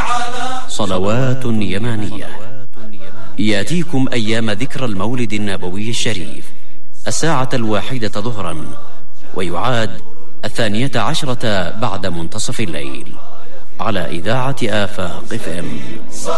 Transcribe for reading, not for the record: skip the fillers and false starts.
صلوات يمانية يأتيكم أيام ذكرى المولد النبوي الشريف 1:00 ظهرا، ويعاد 12:00 بعد منتصف الليل على إذاعة آفاق FM.